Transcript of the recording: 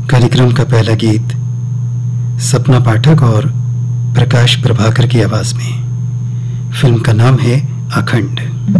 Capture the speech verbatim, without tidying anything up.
कार्यक्रम का पहला गीत सपना पाठक और प्रकाश प्रभाकर की आवाज में। फिल्म का नाम है अखंड।